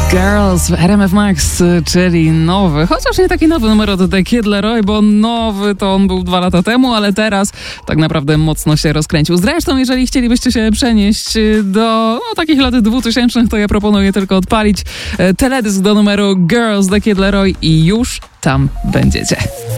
Girls w RMF Max, czyli nowy, chociaż nie taki nowy numer od The Kid Laroi, bo nowy to on był 2 lata temu, ale teraz tak naprawdę mocno się rozkręcił. Zresztą, jeżeli chcielibyście się przenieść do takich lat 2000, to ja proponuję tylko odpalić teledysk do numeru Girls The Kid Laroi i już tam będziecie.